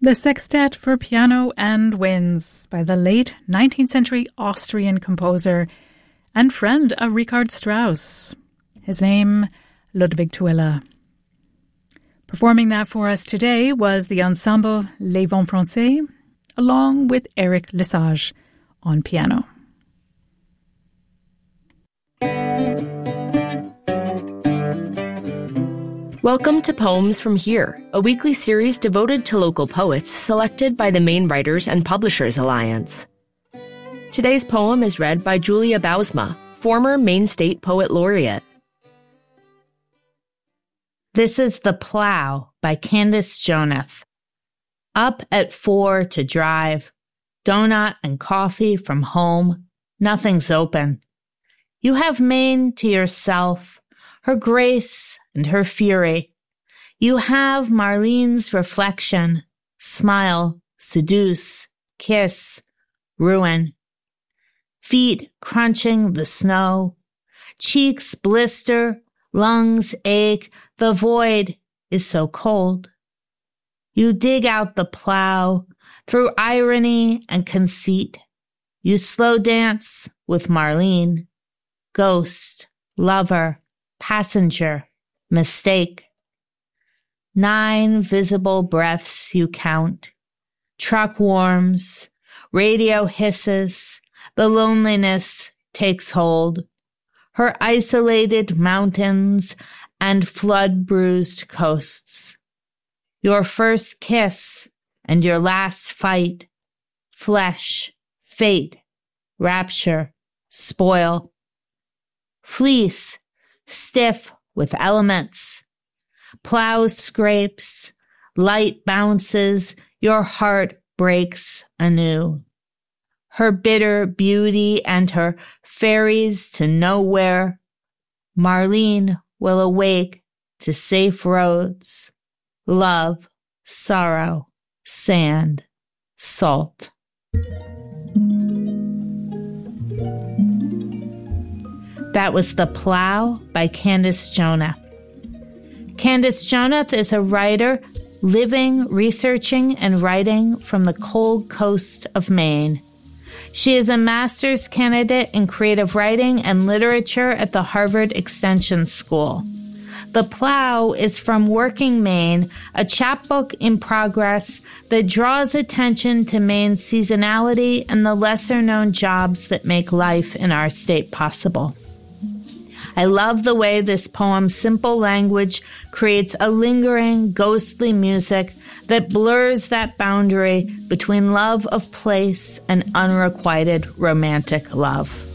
The Sextet for Piano and Winds by the late 19th century Austrian composer and friend of Richard Strauss. His name, Ludwig Tüller. Performing that for us today was the ensemble Les Vents Français, along with Eric Lesage on piano. Welcome to Poems from Here, a weekly series devoted to local poets selected by the Maine Writers and Publishers Alliance. Today's poem is read by Julia Bousma, former Maine State Poet Laureate. This is The Plow by Candace Jonath. Up at 4 to drive, donut and coffee from home, nothing's open. You have Maine to yourself, her grace and her fury. You have Marlene's reflection, smile, seduce, kiss, ruin. Feet crunching the snow, cheeks blister, lungs ache, the void is so cold. You dig out the plow through irony and conceit. You slow dance with Marlene, ghost, lover, passenger, mistake. 9 visible breaths you count. Truck warms, radio hisses, the loneliness takes hold. Her isolated mountains and flood-bruised coasts. Your first kiss and your last fight. Flesh, fate, rapture, spoil. Fleece, stiff with elements. Plow scrapes, light bounces, your heart breaks anew. Her bitter beauty and her ferries to nowhere. Marlene will awake to safe roads, love, sorrow, sand, salt. That was The Plow by Candace Jonath. Candace Jonath is a writer living, researching, and writing from the cold coast of Maine. She is a master's candidate in creative writing and literature at the Harvard Extension School. The Plow is from Working Maine, a chapbook in progress that draws attention to Maine's seasonality and the lesser-known jobs that make life in our state possible. I love the way this poem's simple language creates a lingering, ghostly music that blurs that boundary between love of place and unrequited romantic love.